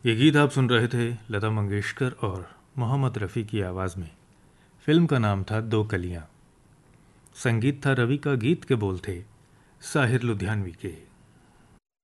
ये गीत आप सुन रहे थे लता मंगेशकर और मोहम्मद रफ़ी की आवाज़ में। फिल्म का नाम था दो कलियां। संगीत था रवि का, गीत के बोल थे साहिर लुधियानवी के।